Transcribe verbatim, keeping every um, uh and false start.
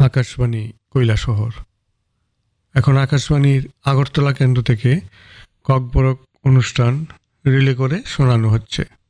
আকাশবাণী কৈলাসহর। এখন আকাশবাণীর আগরতলা কেন্দ্র থেকে ককবরক অনুষ্ঠান রিলে করে শোনানো হচ্ছে।